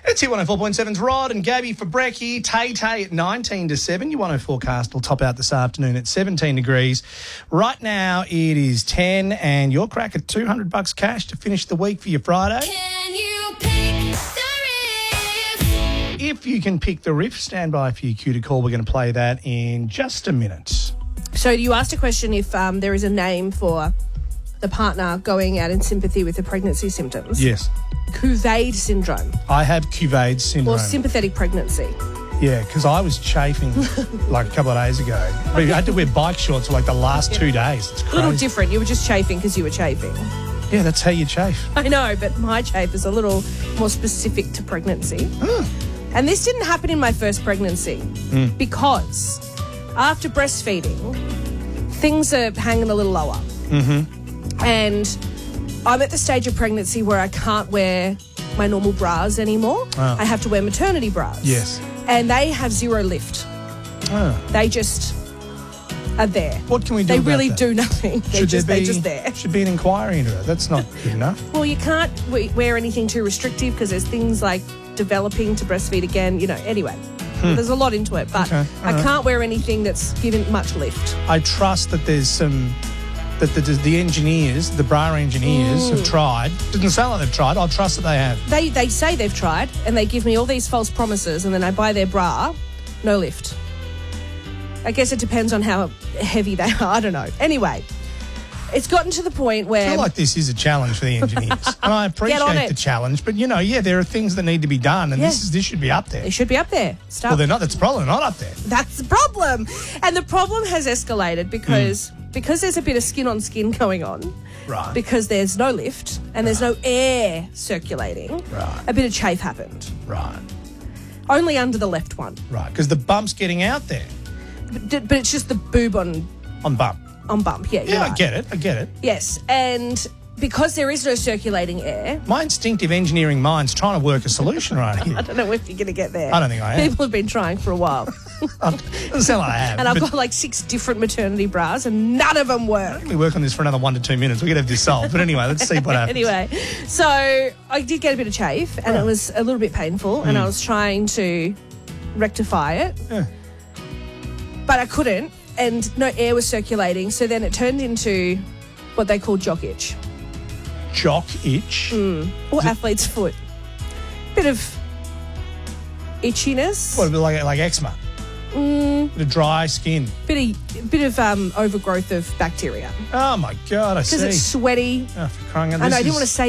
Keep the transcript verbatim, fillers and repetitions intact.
It's here one oh four point seven's Rod and Gabby for Brekkie. Tay Tay at nineteen to seven. Your one oh forecast will top out this afternoon at seventeen degrees. Right now it is ten and your crack at two hundred bucks cash to finish the week for your Friday. Can you pick the riff? If you can pick the riff, stand by for your cue to call. We're going to play that in just a minute. So you asked a question if um, there is a name for the partner going out in sympathy with the pregnancy symptoms. Yes. Couvaid syndrome I have Couvaid syndrome. or sympathetic pregnancy. Yeah, because I was chafing like a couple of days ago. I had to wear bike shorts for like the last two days. It's A little crazy. different. You were just chafing because you were chafing. Yeah, that's how you chafe. I know, but my chafe is a little more specific to pregnancy. And this didn't happen in my first pregnancy because after breastfeeding, things are hanging a little lower. Mm-hmm. And I'm at the stage of pregnancy where I can't wear my normal bras anymore. Oh. I have to wear maternity bras. Yes. And they have zero lift. Oh. They just are there. What can we do They about really that? do nothing. They're Should just, there they're be, just there. should be an inquiry into it. That's not good enough. Well, you can't we- wear anything too restrictive because there's things like developing to breastfeed again. You know, anyway, there's a lot into it. But Okay, I all right. can't wear anything that's given much lift. I trust that there's some, that the, the engineers, the bra engineers have tried. Doesn't sound like they've tried. I trust that they have. They they say they've tried and they give me all these false promises and then I buy their bra, no lift. I guess it depends on how heavy they are. I don't know. Anyway, it's gotten to the point I where feel like this is a challenge for the engineers. And I on appreciate it. the challenge, but, you know, yeah, there are things that need to be done, and Yeah. this is this should be up there. they should be up there. Stop. Well, they're not. That's probably not up there. That's the problem. And the problem has escalated because because there's a bit of skin on skin going on. Right. Because there's no lift and there's no air circulating. Right. A bit of chafe happened. Right. Only under the left one. Right. Because the bump's getting out there But, but it's just the boob on on bump. on bump. Yeah, you're Yeah, I right. get it. I get it. Yes. And because there is no circulating air, My instinctive engineering mind's trying to work a solution right here. I don't know if you're going to get there. I don't think I am. People have been trying for a while. Doesn't sound like I have. And I've but got like six different maternity bras and none of them work. we work on this for another one to two minutes. We could have this solved. But anyway, let's see what happens. Anyway, so I did get a bit of chafe and it was a little bit painful and I was trying to rectify it, Yeah. but I couldn't and no air was circulating. So then it turned into what they call jock itch Jock itch. or athlete's foot. Bit of itchiness, What, a bit like, like eczema? Mm. Bit of dry skin. bit of, bit of um, overgrowth of bacteria Oh, my God, I see. because it's sweaty. Oh, for crying out I know, this I didn't is- want to say